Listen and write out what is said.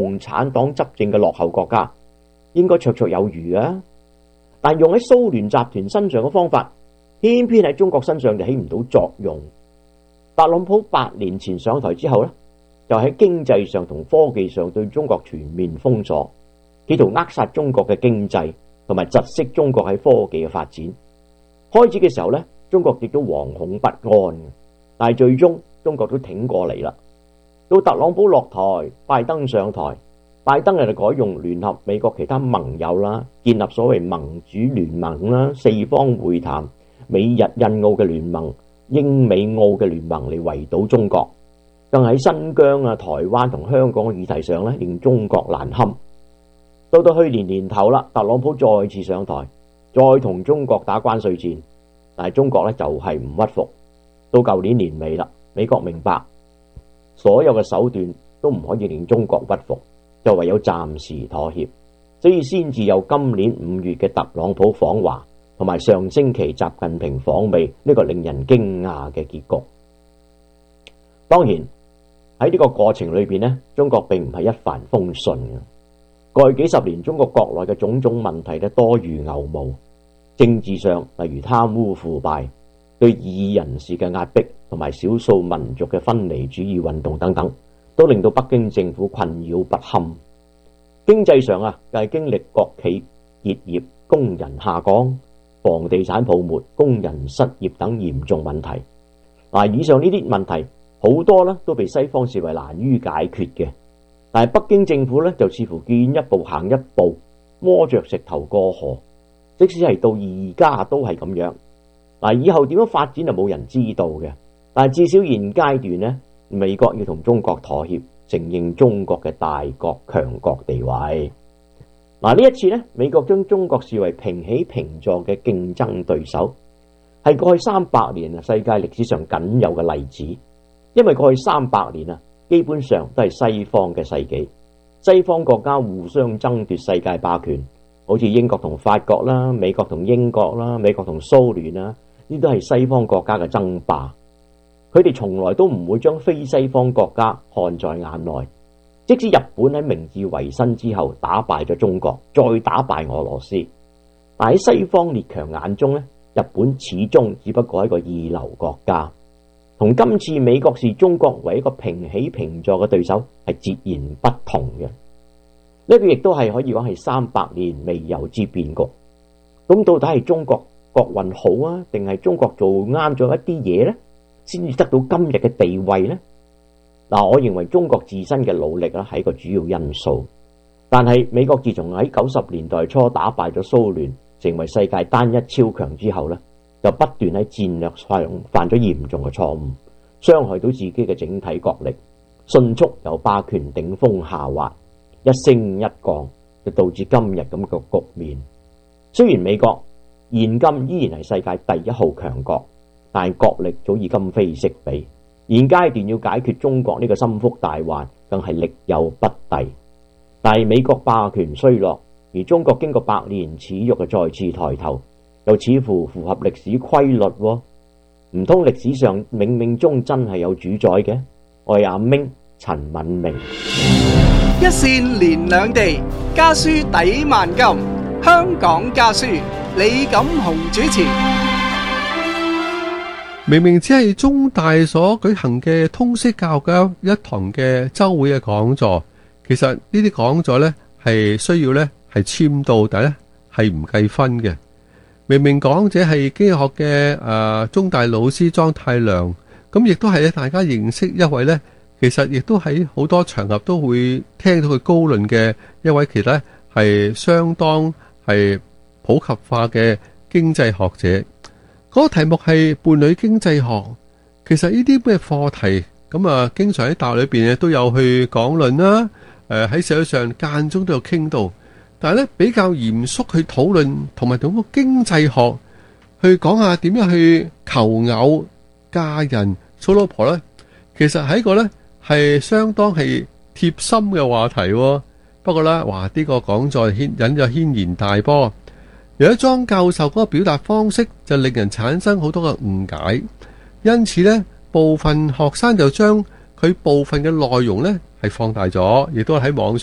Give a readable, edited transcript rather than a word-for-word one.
共產黨執政嘅落後國家，應該綽綽有餘啊。但用喺蘇聯集團身上嘅方法，偏偏喺中國身上就起唔到作用。特朗普8年前上台之後呢，就喺經濟上同科技上對中國全面封鎖，企圖扼殺中國嘅經濟，同埋窒息中國喺科技嘅發展。開始嘅時候呢，中國亦都惶恐不安，但係最終中國都挺過嚟啦。到特朗普落台，拜登上台，拜登就改用聯合美國其他盟友啦，建立所謂盟主聯盟啦、四方會談、美日印澳嘅聯盟、英美澳嘅聯盟嚟圍堵中國，更喺新疆啊、台灣同香港嘅議題上咧，令中國難堪。到去年年頭啦，特朗普再次上台，再同中國打關稅戰，但係中國咧就係唔屈服。到舊年年尾啦，美國明白所有嘅手段都唔可以令中國屈服，就唯有暫時妥協，所以先至有今年5月嘅特朗普訪華，同埋上星期習近平訪美呢個令人驚訝嘅結局。當然喺呢個過程裏邊呢，中國並唔係一帆風順嘅。過去幾十年，中國國內嘅種種問題咧多如牛毛，政治上例如貪污腐敗、對異議人士嘅壓迫，同埋少數民族嘅分離主義運動等等，都令到北京政府困擾不堪。經濟上啊，就係經歷國企結業、工人下崗、房地產泡沫、工人失業等嚴重問題。以上呢啲問題好多咧都被西方視為難於解決嘅，但係北京政府咧就似乎見一步行一步，摸着石頭過河。即使係到而家都係咁樣。以後點樣發展就冇人知道嘅，但係至少現階段呢，美國要同中國妥協，承認中國嘅大國強國地位。呢一次呢，美國將中國視為平起平坐嘅競爭對手，係過去300年世界歷史上僅有嘅例子。因為過去300年啊，基本上都係西方嘅世紀，西方國家互相爭奪世界霸權，好似英國同法國啦、美國同英國啦、美國同蘇聯啦，呢都係西方國家嘅爭霸。佢哋從來都唔會將非西方國家看在眼內。即使日本喺明治維新之後打敗咗中國，再打敗俄羅斯，但喺西方列強眼中呢，日本始終只不過係一個二流國家，同今次美國視中國為一個平起平坐嘅對手係截然不同嘅。呢個亦都係可以講係300年未有之變局。咁到底係中國國運好啊，定係中國做啱咗一啲嘢呢，先至得到今日嘅地位呢？我認為中國自身嘅努力係一個主要因素，但係美國自從喺90年代初打敗咗蘇聯，成為世界單一超強之後呢，就不斷喺戰略上犯咗嚴重嘅錯誤，傷害到自己嘅整體國力，迅速由霸權頂峰下滑，一升一降，就導致今日咁嘅局面。雖然美國現今依然係世界第1號強國，但係國力早已今非昔比。現階段要解決中國呢個心腹大患，更係力有不逮。但係美國霸權衰落，而中國經過百年恥辱嘅再次抬頭，又似乎符合歷史規律喎。唔通歷史上冥冥中真係有主宰嘅？我係阿明陳敏明。 一線連兩地，家書抵萬金。香港家書，李錦雄主持。 明明只係中大所舉行嘅通識教育嘅一堂嘅週會嘅講座，其實呢啲講座呢係需要呢係簽到，但係呢係唔計分嘅。明明講者係經濟學嘅中大老師莊太量，咁亦都係大家認識一位呢，其實亦都喺好多場合都會聽到佢高論嘅一位，其實呢係相當係普及化嘅經濟學者。嗰個題目係伴侶經濟學。其實呢啲咩課題咁經常喺大學裏邊都有去講論啦。喺社會上間中都有傾到，但係咧比較嚴肅去討論，同埋同個經濟學去講下點樣去求偶、嫁人、娶老婆咧。其實係一個咧係相當係貼心嘅話題。不過咧，呢個講座引咗軒然大波。有一莊教授嗰個表達方式就令人產生好多嘅誤解，因此呢部分學生就將佢部分嘅內容呢係放大咗，亦都喺網上